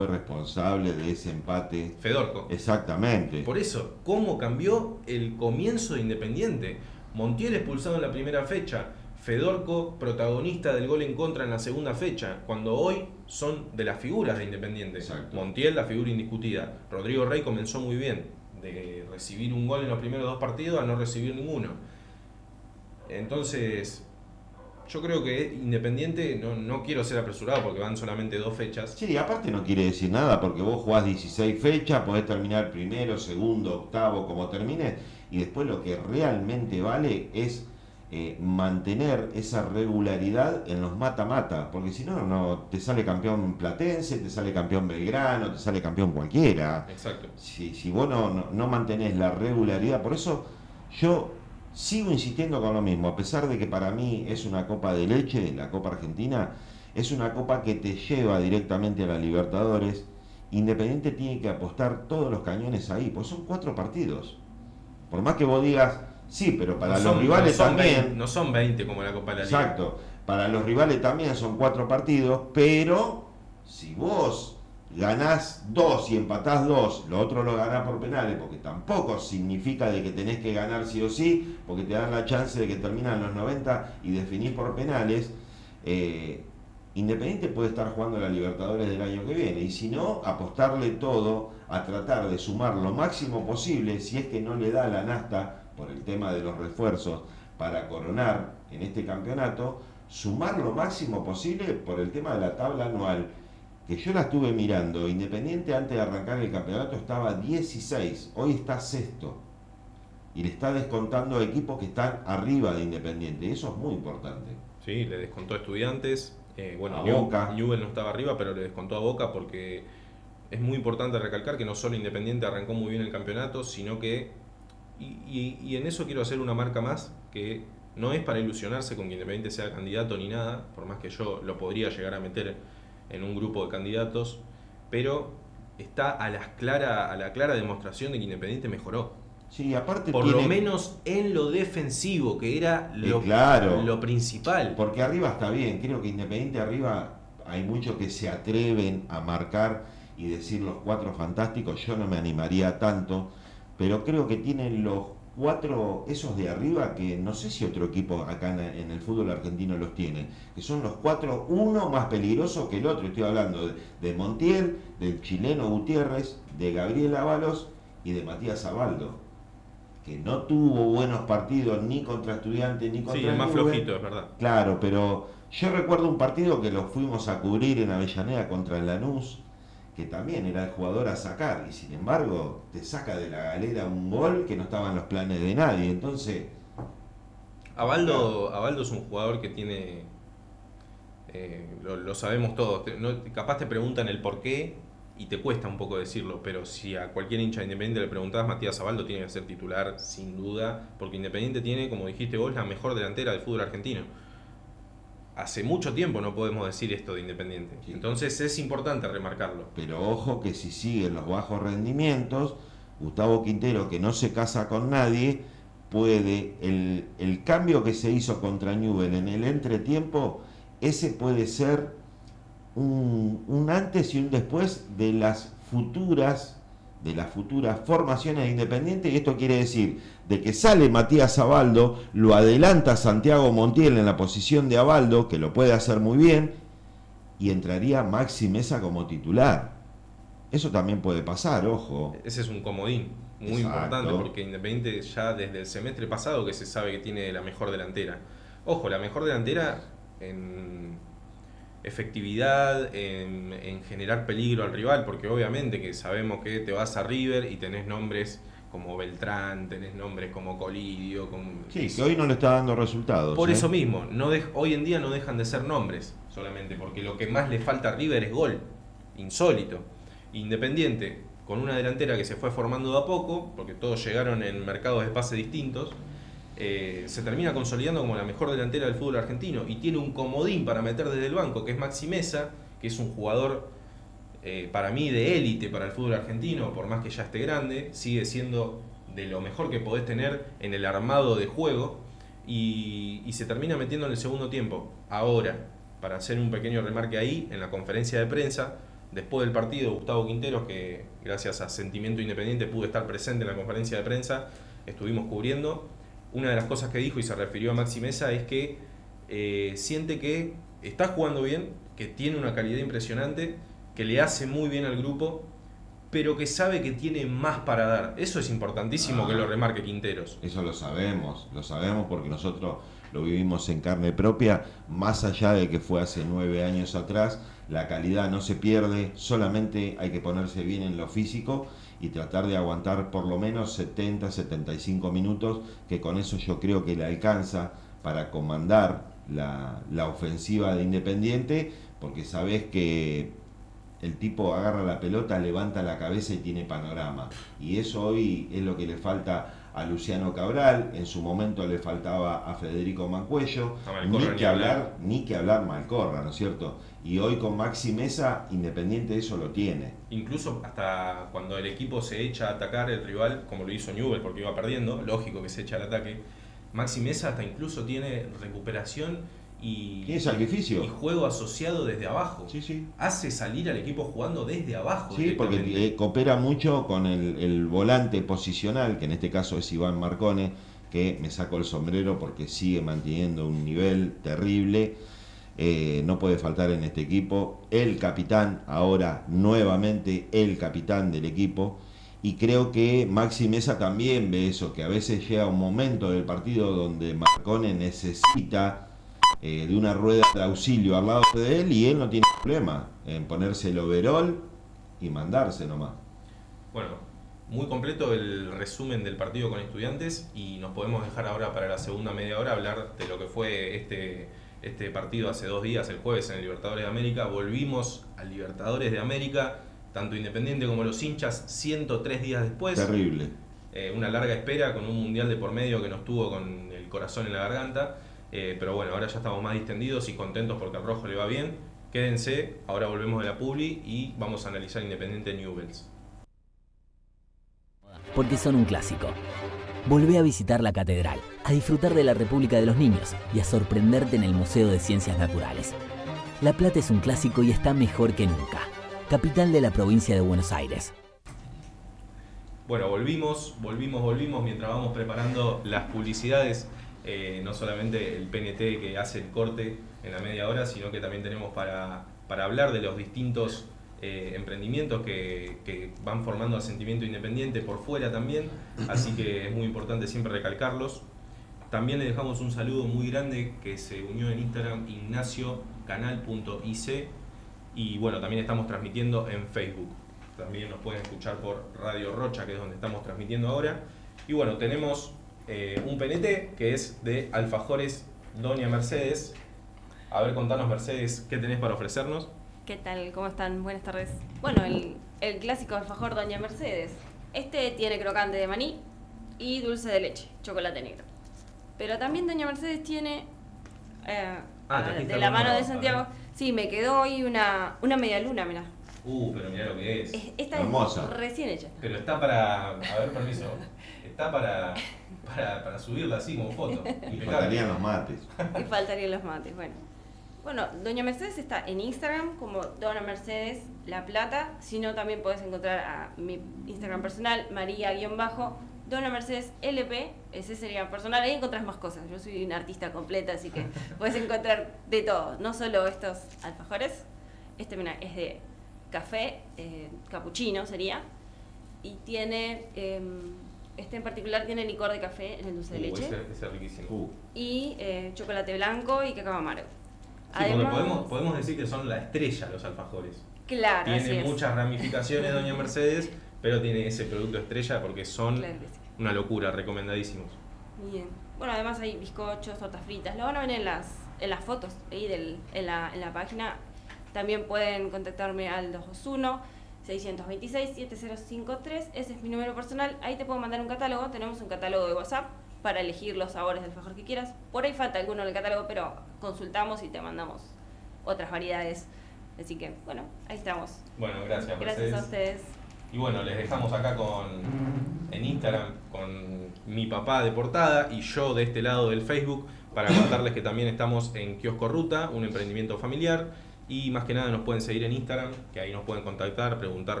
fue responsable de ese empate. Fedorco. Exactamente. Por eso, ¿cómo cambió el comienzo de Independiente? Montiel expulsado en la primera fecha, Fedorco protagonista del gol en contra en la segunda fecha, cuando hoy son de las figuras de Independiente. Exacto. Montiel, la figura indiscutida. Rodrigo Rey comenzó muy bien, de recibir un gol en los primeros 2 partidos a no recibir ninguno. Entonces, yo creo que Independiente, no quiero ser apresurado porque van solamente 2 fechas. Sí, aparte no quiere decir nada porque vos jugás 16 fechas, podés terminar primero, segundo, octavo, como termines, y después lo que realmente vale es mantener esa regularidad en los mata-mata, porque si no, no te sale campeón Platense, te sale campeón Belgrano, te sale campeón cualquiera. Exacto. Si vos no mantenés la regularidad, por eso yo sigo insistiendo con lo mismo, a pesar de que para mí es una copa de leche, la Copa Argentina, es una copa que te lleva directamente a la Libertadores. Independiente tiene que apostar todos los cañones ahí, pues son 4 partidos. Por más que vos digas, sí, pero No para los son, no rivales son 20, también, no son 20 como la Copa de la Liga. exacto, para los rivales también son 4 partidos, pero si vos ganás 2 y empatás 2, lo otro lo ganás por penales, porque tampoco significa de que tenés que ganar sí o sí, porque te dan la chance de que terminan los 90 y definís por penales. eh, Independiente puede estar jugando la Libertadores del año que viene, y si no, apostarle todo a tratar de sumar lo máximo posible, si es que no le da la nasta por el tema de los refuerzos para coronar en este campeonato, sumar lo máximo posible por el tema de la tabla anual, que yo la estuve mirando. Independiente antes de arrancar el campeonato estaba 16, hoy está sexto, y le está descontando a equipos que están arriba de Independiente, y eso es muy importante. Sí, le descontó a Estudiantes. Bueno, A Boca. Newell no estaba arriba, pero le descontó a Boca porque es muy importante recalcar que no solo Independiente arrancó muy bien el campeonato, sino que, y en eso quiero hacer una marca más, que no es para ilusionarse con que Independiente sea candidato ni nada, por más que yo lo podría llegar a meter en un grupo de candidatos, pero está a la clara demostración de que Independiente mejoró. Sí, aparte Por lo tiene, menos en lo defensivo, que era claro, lo principal. porque arriba está bien, creo que Independiente arriba hay muchos que se atreven a marcar y decir los 4 fantásticos, yo no me animaría tanto, pero creo que tienen los 4, esos de arriba, que no sé si otro equipo acá en el fútbol argentino los tiene, que son los 4, uno más peligroso que el otro. Estoy hablando de Montiel, del chileno Gutiérrez, de Gabriel Ábalos y de Matías Abaldo, que no tuvo buenos partidos ni contra Estudiantes ni Sí, contra el más Newell. flojito, es verdad. Claro, pero yo recuerdo un partido que lo fuimos a cubrir en Avellaneda contra el Lanús, que también era el jugador a sacar, y sin embargo te saca de la galera un gol que no estaba en los planes de nadie. Entonces, complicado. Abaldo es un jugador que tiene, lo sabemos todos, capaz te preguntan el por qué y te cuesta un poco decirlo, pero si a cualquier hincha de Independiente le preguntás, Matías Abaldo tiene que ser titular sin duda, porque Independiente tiene, como dijiste vos, la mejor delantera del fútbol argentino. Hace mucho tiempo no podemos decir esto de Independiente, Sí. entonces es importante remarcarlo. Pero ojo que si siguen los bajos rendimientos, Gustavo Quintero, que no se casa con nadie, puede, el cambio que se hizo contra Newell en el entretiempo, ese puede ser un antes y un después de las futuras formaciones de Independiente. Y esto quiere decir de que sale Matías Abaldo, lo adelanta Santiago Montiel en la posición de Abaldo, que lo puede hacer muy bien, y entraría Maxi Mesa como titular. Eso también puede pasar, ojo. Ese es un comodín muy importante Exacto. porque Independiente ya desde el semestre pasado que se sabe que tiene la mejor delantera. Ojo, la mejor delantera en efectividad, en generar peligro al rival, porque obviamente que sabemos que te vas a River y tenés nombres como Beltrán, tenés nombres como Colidio, Sí, que hoy no le está dando resultados, por ¿eh? eso mismo, hoy en día no dejan de ser nombres solamente, porque lo que más le falta a River es gol, insólito. Independiente, con una delantera que se fue formando de a poco, porque todos llegaron en mercados de pase distintos, se termina consolidando como la mejor delantera del fútbol argentino y tiene un comodín para meter desde el banco, que es Maxi Mesa, que es un jugador para mí de élite para el fútbol argentino, por más que ya esté grande, sigue siendo de lo mejor que podés tener en el armado de juego y se termina metiendo en el segundo tiempo. Ahora, para hacer un pequeño remarque ahí, en la conferencia de prensa, Después del partido, Gustavo Quinteros, que gracias a Sentimiento Independiente pude estar presente en la conferencia de prensa, estuvimos cubriendo. Una de las cosas que dijo y se refirió a Maxi Mesa es que siente que está jugando bien, que tiene una calidad impresionante, que le hace muy bien al grupo, pero que sabe que tiene más para dar. Eso es importantísimo que lo remarque Quinteros. Eso lo sabemos porque nosotros lo vivimos en carne propia, más allá de que fue hace 9 años atrás, la calidad no se pierde, solamente hay que ponerse bien en lo físico y tratar de aguantar por lo menos 70-75 minutos, que con eso yo creo que le alcanza para comandar la ofensiva de Independiente, porque sabés que el tipo agarra la pelota, levanta la cabeza y tiene panorama. Y eso hoy es lo que le falta a Luciano Cabral, en su momento le faltaba a Federico Mancuello, ni que hablar Malcorra, ¿no es cierto? Y hoy con Maxi Mesa, Independiente eso lo tiene. Incluso hasta cuando el equipo se echa a atacar el rival, como lo hizo Newell porque iba perdiendo, lógico que se echa al ataque, Maxi Mesa hasta incluso tiene recuperación y sacrificio y juego asociado desde abajo. Sí. Hace salir al equipo jugando desde abajo. Sí, porque coopera mucho con el volante posicional, que en este caso es Iván Marcone, que me saco el sombrero porque sigue manteniendo un nivel terrible. No puede faltar en este equipo el capitán, ahora nuevamente el capitán del equipo. Y creo que Maxi Mesa también ve eso, que a veces llega un momento del partido donde Marcone necesita de una rueda de auxilio al lado de él y él no tiene problema en ponerse el overall y mandarse nomás. Bueno, muy completo el resumen del partido con Estudiantes y nos podemos dejar ahora para la segunda media hora hablar de lo que fue este partido hace 2 días, el jueves en el Libertadores de América. Volvimos al Libertadores de América, tanto Independiente como los hinchas, 103 días después. Terrible. Una larga espera con un mundial de por medio que nos tuvo con el corazón en la garganta. Pero bueno, ahora ya estamos más distendidos y contentos porque al Rojo le va bien. Quédense, ahora volvemos de la publi y vamos a analizar Independiente Newell's. Porque son un clásico. Volvé a visitar la catedral, a disfrutar de la República de los Niños y a sorprenderte en el Museo de Ciencias Naturales. La Plata es un clásico y está mejor que nunca. Capital de la provincia de Buenos Aires. Bueno, volvimos mientras vamos preparando las publicidades. No solamente el PNT que hace el corte en la media hora, sino que también tenemos para hablar de los distintos emprendimientos que van formando a Sentimiento Independiente por fuera también, así que es muy importante siempre recalcarlos. También le dejamos un saludo muy grande que se unió en Instagram, ignaciocanal.ic, y bueno, también estamos transmitiendo en Facebook. También nos pueden escuchar por Radio Rocha, que es donde estamos transmitiendo ahora. Y bueno, tenemos un PNT que es de Alfajores Doña Mercedes. A ver, contanos, Mercedes, ¿qué tenés para ofrecernos? ¿Qué tal? ¿Cómo están? Buenas tardes. Bueno, el clásico alfajor Doña Mercedes. Este tiene crocante de maní y dulce de leche, chocolate negro. Pero también Doña Mercedes tiene, de la mano de Santiago, sí, me quedó hoy una media luna, mirá. Pero mirá lo que es. Esta hermosa. Es recién hecha. Pero está para, a ver, permiso, está para subirla así como foto. Y faltarían los mates. Y faltarían los mates, Bueno, Doña Mercedes está en Instagram como Dona Mercedes La Plata, si no también podés encontrar a mi Instagram personal, María-Dona Mercedes LP, ese sería personal, ahí encontrás más cosas, yo soy una artista completa, así que podés encontrar de todo, no solo estos alfajores, mira, es de café, capuchino sería, y tiene, este en particular tiene licor de café en el dulce de leche, ese es riquísimo. Y chocolate blanco y cacao amargo. Sí, además, podemos decir que son la estrella los alfajores. Claro, tiene muchas ramificaciones Doña Mercedes, pero tiene ese producto estrella porque son una locura, recomendadísimos. Bien. Bueno, además hay bizcochos, tortas fritas, lo van a ver en las fotos ahí en la página. También pueden contactarme al 221-626-7053, ese es mi número personal, ahí te puedo mandar un catálogo, tenemos un catálogo de WhatsApp para elegir los sabores del alfajor que quieras. Por ahí falta alguno en el catálogo, pero consultamos y te mandamos otras variedades. Así que, bueno, ahí estamos. Bueno, gracias, Gracias Mercedes. a ustedes. Y bueno, les dejamos acá en Instagram con mi papá de portada y yo de este lado del Facebook para contarles que también estamos en Kiosco Ruta, un emprendimiento familiar, Y más que nada nos pueden seguir en Instagram, que ahí nos pueden contactar, preguntar